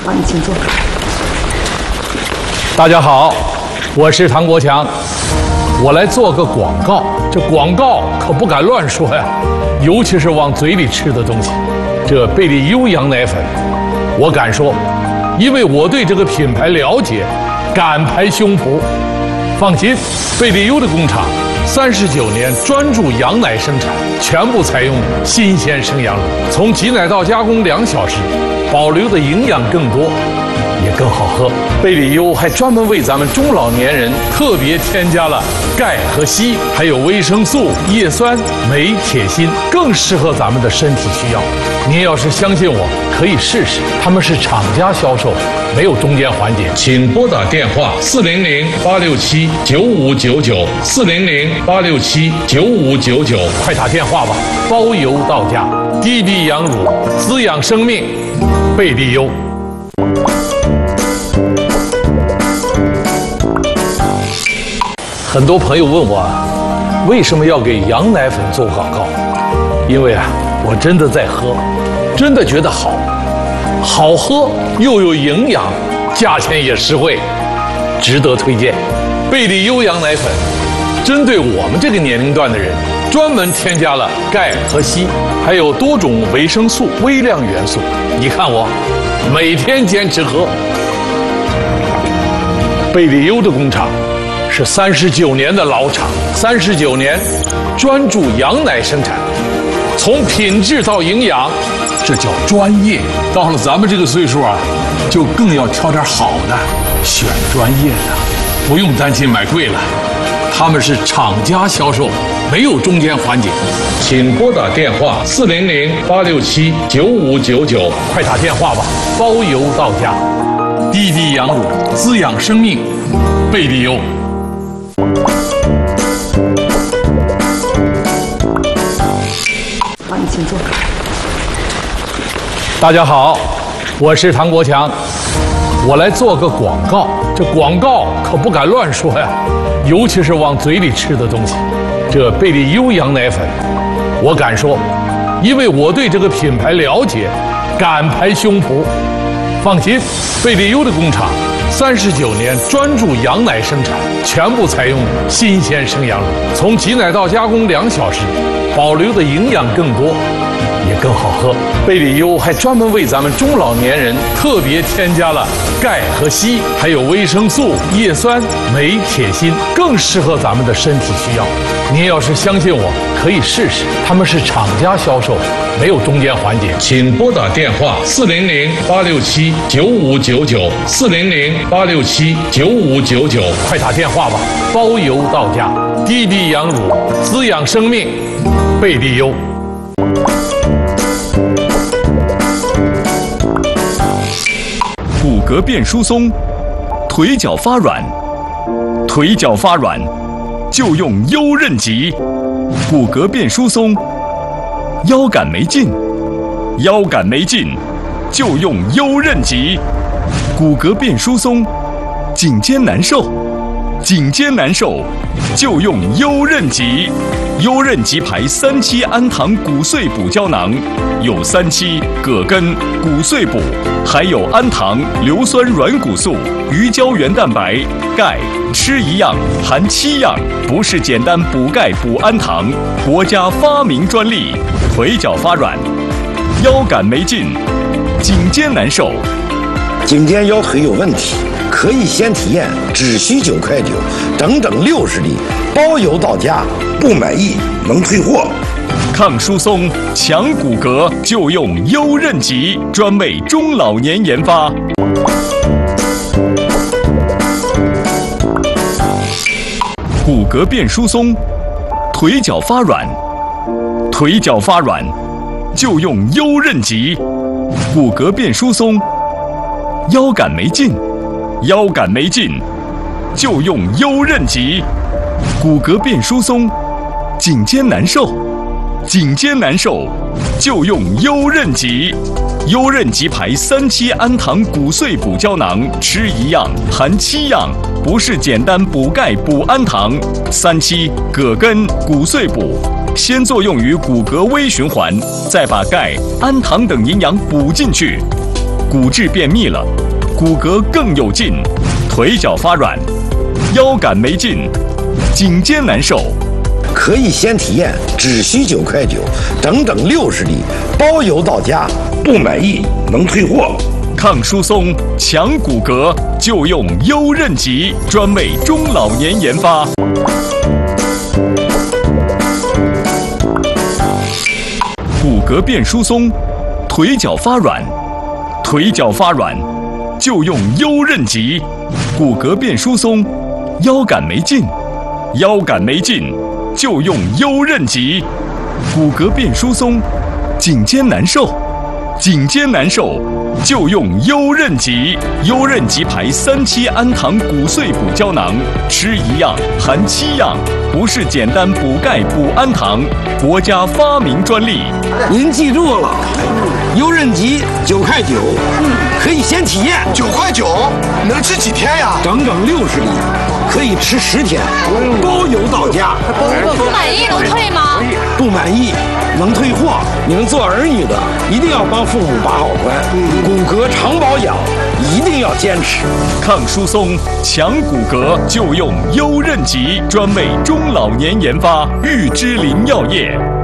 好，你请坐。 大家好，我是唐国强，我来做个广告。这广告可不敢乱说呀，尤其是往嘴里吃的东西。这贝利优羊奶粉，我敢说，因为我对这个品牌了解，敢拍胸脯。放心，贝利优的工厂39年专注羊奶生产，全部采用新鲜生羊乳，从挤奶到加工2小时，保留的营养更多，也更好喝。贝利优还专门为咱们中老年人特别添加了钙和硒，还有维生素、叶酸、镁、铁、锌，更适合咱们的身体需要。您要是相信我，可以试试。他们是厂家销售，没有中间环节。请拨打电话400-867-9599，400-867-9599，快打电话吧，包邮到家。低低羊乳，滋养生命，贝利优。很多朋友问我，为什么要给羊奶粉做广告？因为我真的在喝，真的觉得好喝又有营养，价钱也实惠，值得推荐。贝利优羊奶粉针对我们这个年龄段的人，专门添加了钙和硒，还有多种维生素、微量元素。你看我每天坚持喝。贝利优的工厂是39年的老厂，39年专注羊奶生产，从品质到营养，这叫专业。到了咱们这个岁数就更要挑点好的，选专业的，不用担心买贵了。他们是厂家销售，没有中间环节。请拨打电话400-867-9599，快打电话吧，包邮到家。低低羊乳，滋养生命，贝利优。 好，你请坐。 大家好，我是唐国强，我来做个广告。这广告可不敢乱说呀，尤其是往嘴里吃的东西。这贝利优羊奶粉，我敢说，因为我对这个品牌了解，敢拍胸脯。放心，贝利优的工厂39年专注羊奶生产，全部采用新鲜生羊乳，从挤奶到加工2小时，保留的营养更多，也更好喝。贝利优还专门为咱们中老年人特别添加了钙和硒，还有维生素、叶酸、镁、铁、锌，更适合咱们的身体需要。您要是相信我，可以试试。他们是厂家销售，没有中间环节。请拨打电话400-867-9599，400-867-9599，快打电话吧，包邮到家。低低羊乳，滋养生命，贝利优。 骨骼变疏松，腿脚发软，腿脚发软就用优韧极。骨骼变疏松，腰杆没劲，腰杆没劲就用优韧极。骨骼变疏松，颈肩难受，颈肩难受就用优韧极。优韧极牌3期氨糖骨碎补胶囊，有3期葛根、骨碎补，还有氨糖、硫酸软骨素、鱼胶原蛋白、钙，吃一样含7样，不是简单补钙补氨糖，国家发明专利。腿脚发软，腰杆没劲，颈肩难受， 颈肩腰腿有问题，可以先体验，只需9.9块，整整60粒，包邮到家，不满意能退货。 抗疏松、强骨骼就用优韧极，专为中老年研发。骨骼变疏松，腿脚发软，腿脚发软就用优韧极。骨骼变疏松，腰杆没劲，腰杆没劲就用优韧极。骨骼变疏松，颈肩难受，颈肩难受就用优韧极。优韧极牌3期氨糖骨碎补胶囊，吃一样含7样，不是简单补钙补氨糖。3期葛根骨碎补，先作用于骨骼微循环，再把钙、氨糖等营养补进去。 骨质便秘了，骨骼更有劲，腿脚发软，腰杆没劲，颈肩难受。 可以先体验，只需9.9块，整整60粒，包邮到家，不满意能退货。 抗疏松、强骨骼，就用优韧极，专为中老年研发。骨骼变疏松，腿脚发软，就用优韧极。骨骼变疏松，腰杆没劲，就用优韧极。骨骼变疏松，颈肩难受，就用优韧极。优韧极牌3期氨糖骨碎补胶囊，吃1样含7样，不是简单补钙补氨糖，国家发明专利。 您记住了，优韧极9.9块，可以先体验。 9.9块，能吃几天呀？ 整整60粒，可以吃10天，包邮到家。 不满意能退吗？ 不满意能退货。你们做儿女的一定要帮父母把好关，骨骼常保养一定要坚持。 抗疏松、强骨骼，就用优韧极，专为中老年研发，玉芝林药业。